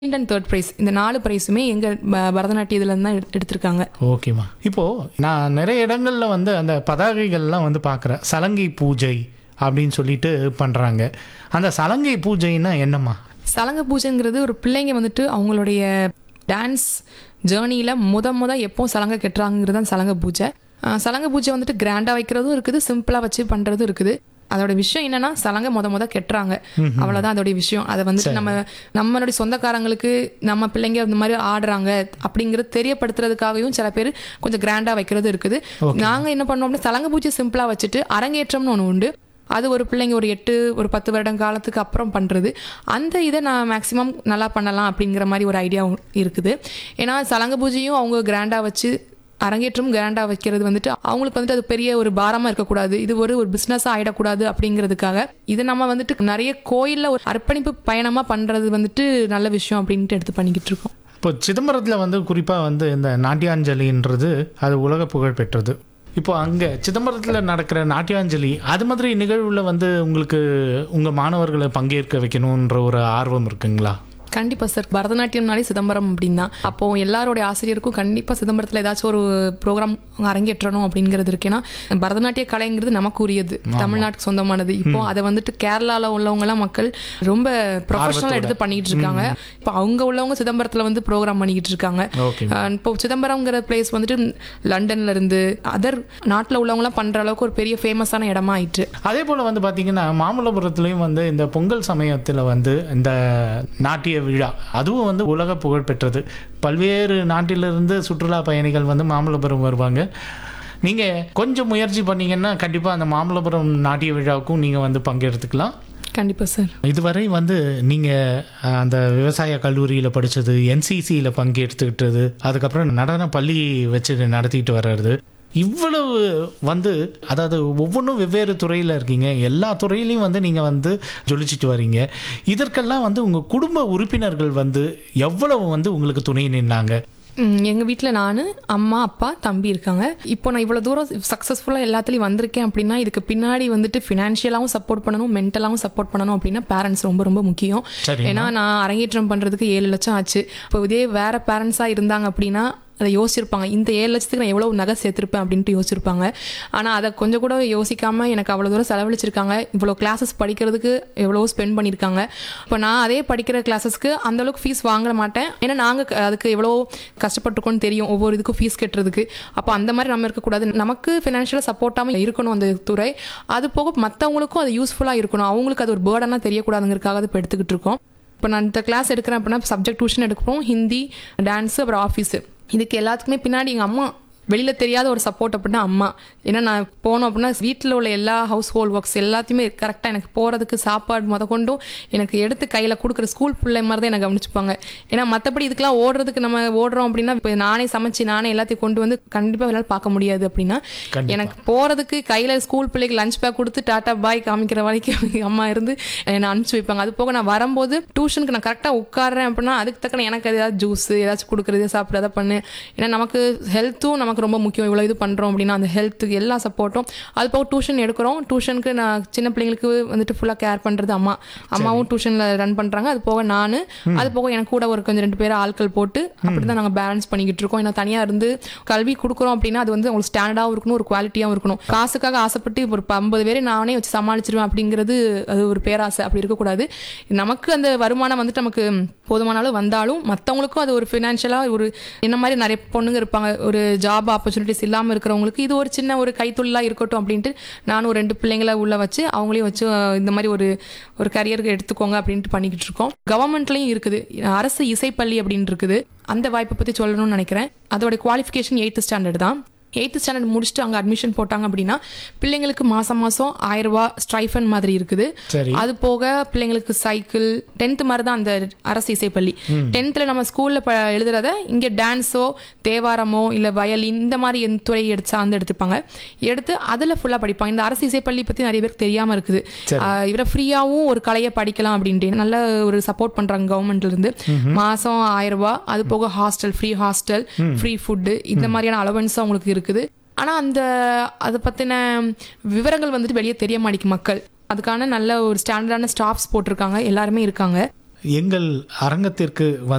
Second and third prize இந்த 4 ப்ரைஸுமே எங்கள் பரதநாட்டியத்துல தான் எடுத்திருக்காங்க. ஓகேம்மா. இப்போது நான் நிறைய இடங்களில் வந்து அந்த பதாகைகள்லாம் வந்து பார்க்குறேன். சலங்கை பூஜை அப்படின்னு சொல்லிட்டு பண்ணுறாங்க. அந்த சலங்கை பூஜைன்னா என்னம்மா? சலங்கை பூஜைங்கிறது ஒரு பிள்ளைங்க வந்துட்டு அவங்களுடைய டான்ஸ் ஜேர்னியில் முத எப்போ சலங்கை கட்டுறாங்கிறது தான் சலங்கை பூஜை. சலங்கை பூஜை வந்துட்டு கிராண்டாக வைக்கிறதும் இருக்குது, சிம்பிளாக வச்சு பண்ணுறதும் இருக்குது. அதோட விஷயம் என்னன்னா சலங்கை முத கெட்டுறாங்க, அவ்வளோதான் அதோடைய விஷயம். அதை வந்துட்டு நம்மளுடைய சொந்தக்காரங்களுக்கு நம்ம பிள்ளைங்க இந்த மாதிரி ஆடுறாங்க அப்படிங்கிறது தெரியப்படுத்துறதுக்காகவும் சில பேர் கொஞ்சம் கிராண்டாக வைக்கிறது இருக்குது. நாங்கள் என்ன பண்ணோம் அப்படின்னா சலங்கை பூஜை சிம்பிளாக வச்சுட்டு அரங்கேற்றம்னு ஒன்று உண்டு. அது ஒரு பிள்ளைங்க ஒரு 10 வருடம் காலத்துக்கு அப்புறம் பண்ணுறது. அந்த இதை நான் மேக்ஸிமம் நல்லா பண்ணலாம் அப்படிங்கிற மாதிரி ஒரு ஐடியா இருக்குது. ஏன்னா சலங்கை பூஜையும் அவங்க கிராண்டாக வச்சு அரங்கேற்றம் கிராண்டாக வைக்கிறது வந்துட்டு அவங்களுக்கு வந்துட்டு அது பெரிய ஒரு பாரமாக இருக்கக்கூடாது, இது ஒரு பிஸ்னஸாக ஆகிடக்கூடாது அப்படிங்கிறதுக்காக இது நம்ம வந்துட்டு நிறைய கோயிலில் ஒரு அர்ப்பணிப்பு பயணமாக பண்ணுறது வந்துட்டு நல்ல விஷயம் அப்படின்ட்டு எடுத்து பண்ணிக்கிட்டு இருக்கோம். இப்போ சிதம்பரத்தில் வந்து குறிப்பாக வந்து இந்த நாட்டியாஞ்சலின்றது அது உலக புகழ் பெற்றது. இப்போ அங்கே சிதம்பரத்தில் நடக்கிற நாட்டியாஞ்சலி அது மாதிரி நிகழ்வில் வந்து உங்களுக்கு உங்கள் மாணவர்களை பங்கேற்க வைக்கணுன்ற ஒரு ஆர்வம் இருக்குங்களா? கண்டிப்பாக சார். பரதநாட்டியம்னாலே சிதம்பரம் அப்படின்னா அப்போ எல்லாருடைய ஆசிரியருக்கும் கண்டிப்பாக சிதம்பரத்தில் ஏதாச்சும் ஒரு ப்ரோக்ராம் அரங்கேற்றணும் அப்படிங்கிறது இருக்கு. ஏன்னா பரதநாட்டிய கலைங்கிறது நமக்கு உரியது, தமிழ்நாட்டுக்கு சொந்தமானது. இப்போ அதை வந்துட்டு கேரளாவில் உள்ளவங்கலாம் மக்கள் ரொம்ப ப்ரொஃபஷனலாக எடுத்து பண்ணிக்கிட்டு இருக்காங்க. இப்போ அவங்க உள்ளவங்க சிதம்பரத்தில் வந்து ப்ரோக்ராம் பண்ணிக்கிட்டு இருக்காங்க. இப்போ சிதம்பரம்ங்கிற பிளேஸ் வந்துட்டு லண்டன்ல இருந்து அதர் நாட்டில் உள்ளவங்களாம் பண்ணுற அளவுக்கு ஒரு பெரிய ஃபேமஸான இடமா ஆயிட்டு. அதே போல் வந்து பார்த்தீங்கன்னா மாமல்லபுரத்துலேயும் வந்து இந்த பொங்கல் சமயத்தில் வந்து இந்த நாட்டிய விழா அதுவும் வந்து உலக புகழ் பெற்றது. பல்வேறு நாட்டிலிருந்து சுற்றுலா பயணிகள் வந்து மாமல்லபுரம் வருவாங்க. நீங்கள் கொஞ்சம் முயற்சி பண்ணீங்கன்னா கண்டிப்பாக அந்த மாமல்லபுரம் நாட்டிய விழாவுக்கும் நீங்கள் வந்து பங்கெடுத்துக்கலாம். கண்டிப்பாக சார். இதுவரை வந்து நீங்கள் அந்த விவசாய கல்லூரியில் படித்தது, என்சிசியில் பங்கெடுத்துக்கிட்டது, அதுக்கப்புறம் நடன பள்ளி வச்சு நடத்திட்டு வர்றது, இவ்வளவு வந்து அதாவது ஒவ்வொன்றும் வெவ்வேறு துறையில் இருக்கீங்க. எல்லா துறையிலையும் வந்து நீங்கள் வந்து ஜொலிச்சிட்டு வரீங்க. இதற்கெல்லாம் வந்து உங்கள் குடும்ப உறுப்பினர்கள் வந்து எவ்வளவு வந்து உங்களுக்கு துணை நின்னாங்க? எங்கள் வீட்டில் நான், அம்மா, அப்பா, தம்பி இருக்காங்க. இப்போ நான் இவ்வளோ தூரம் சக்ஸஸ்ஃபுல்லாக எல்லாத்துலேயும் வந்திருக்கேன் அப்படின்னா இதுக்கு பின்னாடி வந்துட்டு ஃபினான்ஷியலாகவும் சப்போர்ட் பண்ணணும், மென்டலாகவும் சப்போர்ட் பண்ணணும் அப்படின்னா பேரண்ட்ஸ் ரொம்ப முக்கியம். ஏன்னா நான் அரங்கேற்றம் பண்ணுறதுக்கு 7 லட்சம் ஆச்சு. இப்போ இதே வேறு பேரண்ட்ஸாக இருந்தாங்க அப்படின்னா அதை யோசிச்சிருப்பாங்க, இந்த 7 லட்சத்துக்கு நான் எவ்வளோ நகை சேர்த்துருப்பேன் அப்படின்ட்டு யோசிச்சிருப்பாங்க. ஆனால் அதை கொஞ்சம் கூட யோசிக்காமல் எனக்கு அவ்வளோ தூரம் செலவழிச்சிருக்காங்க, இவ்வளோ கிளாஸஸ் படிக்கிறதுக்கு எவ்வளோ ஸ்பெண்ட் பண்ணியிருக்காங்க. இப்போ நான் அதே படிக்கிற கிளாஸஸ்க்கு அந்தளவுக்கு ஃபீஸ் வாங்க மாட்டேன். ஏன்னா நாங்கள் அதுக்கு எவ்வளோ கஷ்டப்பட்டுருக்கோன்னு தெரியும், ஒவ்வொரு இதுக்கும் ஃபீஸ் கட்டுறதுக்கு. அப்போ அந்த மாதிரி நம்ம இருக்கக்கூடாது, நமக்கு ஃபினான்ஷியலாக சப்போர்ட்டாமல் இருக்கணும் அந்த துறை. அது போக மற்றவங்களுக்கும் அது யூஸ்ஃபுல்லாக இருக்கணும், அவங்களுக்கு அது ஒரு பேர்டனாக தெரியக்கூடாதுங்கிறதுக்காக இப்போ எடுத்துக்கிட்டு இருக்கோம். இப்போ நான் இந்த கிளாஸ் எடுக்கிறேன் அப்படின்னா சப்ஜெக்ட் டியூஷன் எடுக்கிறோம், ஹிந்தி, டான்ஸு, அப்புறம் ஆஃபீஸு. இதுக்கு எல்லாத்துக்குமே பின்னாடி எங்கள் அம்மா வெளியில் தெரியாத ஒரு சப்போர்ட் அப்படின்னா அம்மா. ஏன்னா நான் போனோம் அப்படின்னா வீட்டில் உள்ள எல்லா ஹவுஸ் ஹோல்ட் ஒர்க்ஸ் எல்லாத்தையுமே கரெக்டாக எனக்கு போகிறதுக்கு சாப்பாடு கொண்டும் எனக்கு எடுத்து கையில் கொடுக்குற ஸ்கூல் பிள்ளை மாதிரி தான் எனக்கு கவனிச்சுப்பாங்க. ஏன்னா மற்றபடி இதுக்கெல்லாம் ஓடுறதுக்கு நம்ம ஓடுறோம் அப்படின்னா இப்போ நானே சமைச்சு நானே எல்லாத்தையும் கொண்டு வந்து கண்டிப்பாக எல்லாம் பார்க்க முடியாது. அப்படின்னா எனக்கு போகிறதுக்கு கையில் ஸ்கூல் பிள்ளைக்கு லஞ்ச் பேக் கொடுத்து டாட்டா பாய் காமிக்கிற வரைக்கும் அம்மா இருந்து என்னை அனுப்பிச்சி வைப்பாங்க. அது போக நான் வரும்போது டியூஷனுக்கு நான் கரெக்டாக உட்காடுறேன் அப்படின்னா அதுக்கு தக்க எனக்கு ஏதாவது ஜூஸ் ஏதாச்சும் கொடுக்குறது சாப்பிட்றத பண்ணு. ஏன்னா நமக்கு ஹெல்த்தும் நமக்கு ரொம்ப முக்கியம். இவ்வளோ இது பண்ணுறோம் அப்படின்னா அந்த ஹெல்த்துக்கு எல்லா சப்போர்ட்டும். அது போக டியூஷன் எடுக்கிறோம், டியூஷனுக்கு நான் சின்ன பிள்ளைங்களுக்கு வந்துட்டு ஃபுல்லாக கேர் பண்ணுறது அம்மாவும் டியூஷனில் ரன் பண்ணுறாங்க. அது போக நான், அது போக எனக்கு கூட ஒரு கொஞ்சம் 2 பேர் ஆட்கள் போட்டு அப்படி தான் நாங்கள் பேலன்ஸ் பண்ணிக்கிட்டு இருக்கோம். ஏன்னா தனியாக இருந்து கல்வி கொடுக்குறோம் அப்படின்னா அது வந்து உங்களுக்கு ஸ்டாண்டர்டாகவும் இருக்கணும், ஒரு குவாலிட்டியாகவும் இருக்கணும். காசுக்காக ஆசைப்பட்டு ஒரு 50 பேரை நானே வச்சு சமாளிச்சிருவேன் அப்படிங்கிறது அது ஒரு பேராசை, அப்படி இருக்கக்கூடாது. நமக்கு அந்த வருமானம் வந்துட்டு நமக்கு போதுமானாலும் வந்தாலும் மற்றவங்களுக்கும் அது ஒரு ஃபினான்ஷியலாக ஒரு என்ன மாதிரி நிறைய பொண்ணுங்க இருப்பாங்க, ஒரு ஜாப் ஆப்பர்ச்சுனிட்டிஸ் இல்லாமல் இருக்கிறவங்களுக்கு இது ஒரு சின்ன ஒரு கைத்தொழிலாக இருக்கட்டும் அப்படின்ட்டு நானும் 2 பிள்ளைங்களை உள்ள வச்சு அவங்களையும் வச்சு இந்த மாதிரி ஒரு கரியருக்கு எடுத்துக்கோங்க அப்படின்ட்டு பண்ணிக்கிட்டு இருக்கோம். கவர்மெண்ட்லையும் இருக்குது அரசு இசைப்பள்ளி அப்படின்னு இருக்குது. அந்த வாய்ப்பை பற்றி சொல்லணும்னு நினைக்கிறேன். அதோட குவாலிஃபிகேஷன் 8th ஸ்டாண்டர்ட் தான். 8th ஸ்டாண்டர்ட் முடிச்சுட்டு அங்கே அட்மிஷன் போட்டாங்க அப்படின்னா பிள்ளைங்களுக்கு மாதம் 1000 ரூபா ஸ்ட்ரைஃபன் மாதிரி இருக்குது. அது போக பிள்ளைங்களுக்கு சைக்கிள் 10th மாதிரி தான் அந்த அரசு இசைப்பள்ளி. 10th நம்ம ஸ்கூலில் எழுதுறத இங்கே டான்ஸோ தேவாரமோ இல்லை வயலின் இந்த மாதிரி துறை சார்ந்து எடுத்துப்பாங்க, எடுத்து அதில் ஃபுல்லாக படிப்பாங்க. இந்த அரசு இசைப்பள்ளி பற்றி நிறைய பேருக்கு தெரியாமல் இருக்குது. இவரை ஃப்ரீயாகவும் ஒரு கலையை படிக்கலாம் அப்படின்ட்டு நல்ல ஒரு சப்போர்ட் பண்ணுறாங்க கவர்மெண்ட்லேருந்து. மாதம் 1000 ரூபா. அது போக ஹாஸ்டல், ஃப்ரீ ஃபுட்டு, இந்த மாதிரியான அலவன்ஸ் அவங்களுக்கு இருக்குது. ஆனால் அதை பற்றின விவரங்கள் வந்துட்டு வெளியே தெரிய மாட்டேங்குது மக்கள். அதுக்கான நல்ல ஒரு ஸ்டாண்டர்டான ஸ்டாஃப்ஸ் போட்டிருக்காங்க, எல்லாருமே இருக்காங்க. எங்கள் அரங்கத்திற்கு